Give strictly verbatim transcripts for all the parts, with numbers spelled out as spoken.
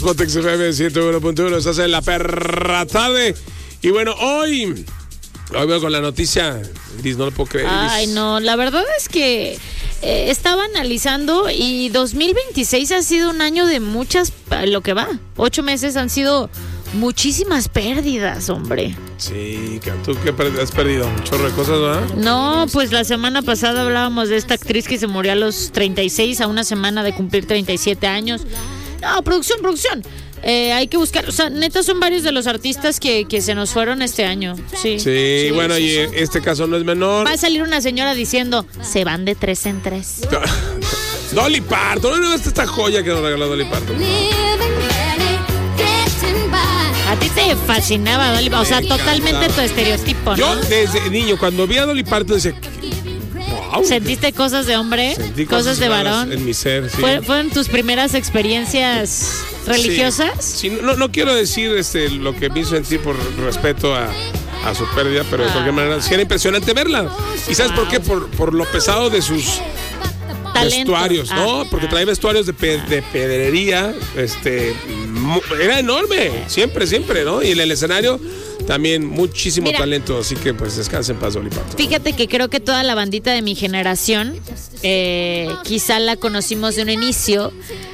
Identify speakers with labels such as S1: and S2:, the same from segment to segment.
S1: Pontex F M ciento uno punto uno, estás en la perra tarde. Y bueno, hoy, hoy veo con la noticia, Liz, no lo puedo creer.
S2: Ay, no, la verdad es que eh, estaba analizando y dos mil veintiséis ha sido un año de muchas, lo que va, ocho meses han sido muchísimas pérdidas, hombre.
S1: Sí, ¿tú qué has perdido? Un chorro de cosas, ¿verdad?
S2: No, pues la semana pasada hablábamos de esta actriz que se murió a los treinta y seis, a una semana de cumplir treinta y siete años. No, producción, producción. Eh, hay que buscar, o sea, neta son varios de los artistas que, que se nos fueron este año. Sí,
S1: sí, sí bueno, sí, y sí. Este caso no es menor.
S2: Va a salir una señora diciendo, se van de tres en tres.
S1: Dolly Parton, ¿no es esta joya que nos regaló Dolly Parton?
S2: A ti te fascinaba Dolly Parton, o sea, totalmente tu estereotipo, ¿no?
S1: Yo desde niño, cuando vi a Dolly Parton, decía, wow.
S2: ¿Sentiste cosas de hombre?
S1: Sentí
S2: cosas,
S1: cosas
S2: de varón.
S1: En mi ser, sí.
S2: ¿Fue, ¿Fueron tus primeras experiencias religiosas?
S1: Sí, sí, no, no quiero decir este, lo que me hizo sentir por respeto a, a su pérdida, pero de ah. cualquier manera, sí era impresionante verla. ¿Y sabes wow. por qué? Por, por lo pesado de sus Talento. vestuarios, ¿no? Ah, Porque ah. trae vestuarios de, pe, de pedrería, este, era enorme, siempre, siempre, ¿no? Y en el escenario también muchísimo Mira, talento, así que pues descansen en paz, Dolly Parton.
S2: Fíjate que creo que toda la bandita de mi generación, eh, quizá la conocimos de un inicio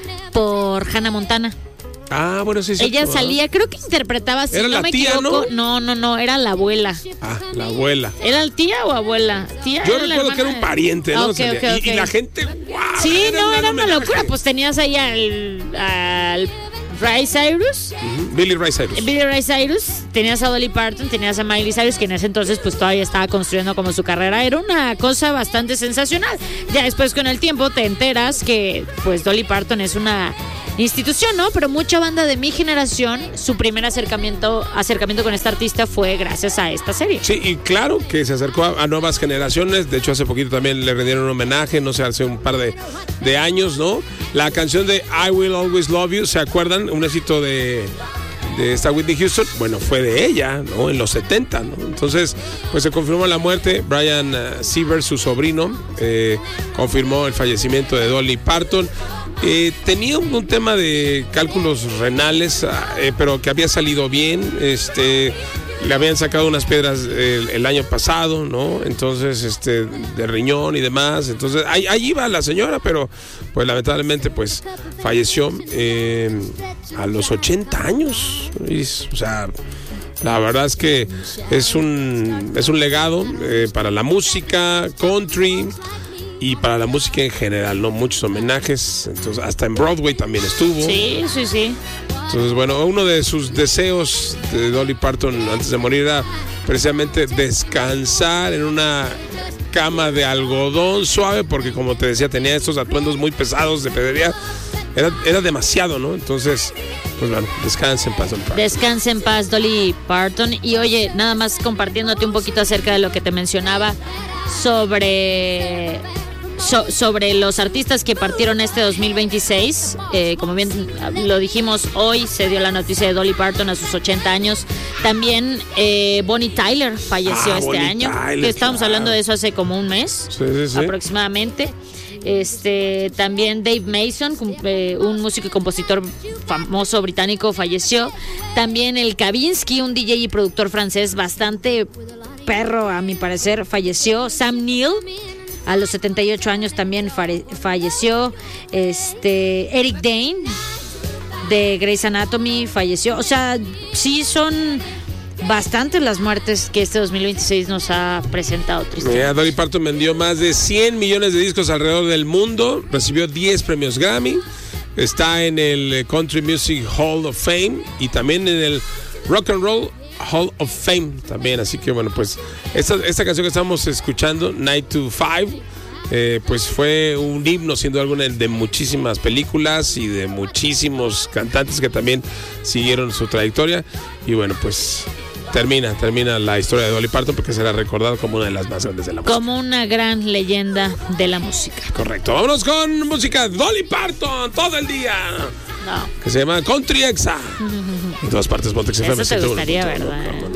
S2: por Hannah Montana.
S1: Ah, bueno, sí, sí.
S2: Ella salía, creo que interpretaba, si
S1: ¿Era
S2: no
S1: la
S2: me
S1: tía,
S2: equivoco,
S1: no?
S2: no, no, no, era la abuela.
S1: Ah, la abuela.
S2: ¿Era el tía o abuela? Tía.
S1: Yo recuerdo que era un pariente, ¿no?
S2: Okay, okay,
S1: y,
S2: okay.
S1: y la gente, wow.
S2: Sí, era no, era una locura. Pues tenías ahí al, al Ray Cyrus.
S1: Uh-huh. Billy Ray Cyrus.
S2: Billy Ray Cyrus. Tenías a Dolly Parton, tenías a Miley Cyrus, que en ese entonces pues todavía estaba construyendo como su carrera. Era una cosa bastante sensacional. Ya después con el tiempo te enteras que pues Dolly Parton es una institución, ¿no? Pero mucha banda de mi generación, su primer acercamiento acercamiento con esta artista fue gracias a esta serie.
S1: Sí, y claro que se acercó a, a nuevas generaciones. De hecho, hace poquito también le rindieron un homenaje, no sé, hace un par de, de años, ¿no? La canción de I Will Always Love You, ¿se acuerdan? Un éxito de... de esta Whitney Houston, bueno, fue de ella, ¿no? En los setenta, ¿no? Entonces, pues se confirmó la muerte. Brian uh, Siever, su sobrino, eh, confirmó el fallecimiento de Dolly Parton. Eh, tenía un, un tema de cálculos renales, eh, pero que había salido bien. Este, le habían sacado unas piedras el, el año pasado, ¿no? Entonces, este, de riñón y demás. Entonces, ahí, ahí iba la señora, pero pues lamentablemente, pues falleció eh, a los ochenta años. Y, o sea, la verdad es que es un, es un legado eh, para la música country y para la música en general, ¿no? Muchos homenajes, entonces hasta en Broadway también estuvo.
S2: Sí, sí, sí.
S1: Entonces, bueno, uno de sus deseos de Dolly Parton antes de morir era precisamente descansar en una cama de algodón suave, porque como te decía, tenía estos atuendos muy pesados de pedrería. Era, era demasiado, ¿no? Entonces, pues bueno, descansa en paz, Dolly Parton.
S2: Descansa en paz, Dolly Parton. Y oye, nada más compartiéndote un poquito acerca de lo que te mencionaba sobre... So, sobre los artistas que partieron este dos mil veintiséis, eh, como bien lo dijimos, hoy se dio la noticia de Dolly Parton a sus ochenta años. También eh, Bonnie Tyler falleció ah, este Bonnie año. Tyler, que estábamos claro. hablando de eso hace como un mes,
S1: sí, sí, sí.
S2: aproximadamente. Este, también Dave Mason, eh, un músico y compositor famoso británico, falleció. También el Kavinsky, un D J y productor francés bastante perro a mi parecer, falleció. Sam Neill, a los setenta y ocho años también fare- falleció. Este, Eric Dane, de Grey's Anatomy, falleció. O sea, sí son bastantes las muertes que este dos mil veintiséis nos ha presentado, tristemente.
S1: Yeah, Dolly Parton vendió más de cien millones de discos alrededor del mundo, recibió diez premios Grammy, está en el Country Music Hall of Fame y también en el Rock and Roll Hall of Fame también, así que bueno, pues esta, esta canción que estamos escuchando, Nine to Five, eh, pues fue un himno, siendo alguna de muchísimas películas y de muchísimos cantantes que también siguieron su trayectoria. Y bueno, pues termina, termina la historia de Dolly Parton, porque será recordado como una de las más grandes de la música.
S2: Como una gran leyenda de la música.
S1: Correcto, vámonos con música. Dolly Parton, todo el día.
S2: No.
S1: Que se llama Country Exa. En todas partes, Pontex F M.
S2: Eso te gustaría, ¿verdad?